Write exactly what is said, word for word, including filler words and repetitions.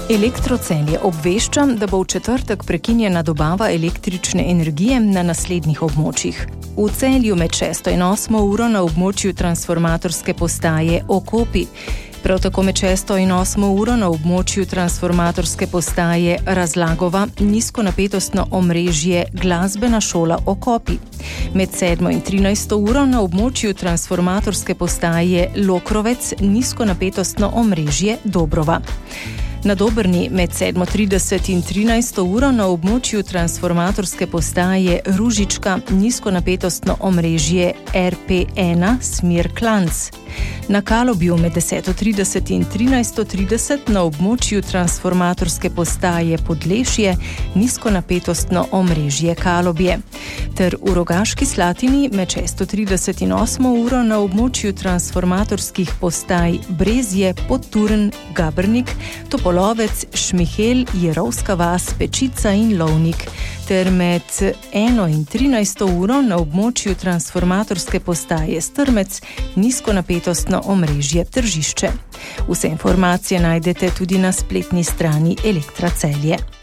Elektrocelje obvešča, da bo v četrtek prekinjena dobava električne energije na naslednjih območjih. V Celju med šesto in osmo uro na območju transformatorske postaje Okopi. Prav tako med šesto in osmo uro na območju transformatorske postaje Razlagova nizkonapetostno omrežje Glasbena šola Okopi. Med sedmo in trinajsto uro na območju transformatorske postaje Lokrovec nizkonapetostno omrežje Dobrova. Na Dobrni med sedmo trideset in trinajsto uro na območju transformatorske postaje Ružička nizkonapetostno omrežje R P ena smer Klanc. Na Kalobju med deseto trideset in trinajsto trideset na območju transformatorske postaje Podlešje nizkonapetostno omrežje Kalobje. Ter v Rogaški Slatini med šesto trideset in osmo uro na območju transformatorskih postaj Brezje, Podturn, Gabrnik, Topolovec, Šmihel, Jerovska vas, Pečica in Lovnik. Ter med eno in trinajsto uro na območju transformatorske postaje Strmec nizkonapetostno omrežje Tržišče. Vse informacije najdete tudi na spletni strani Elektra Celje.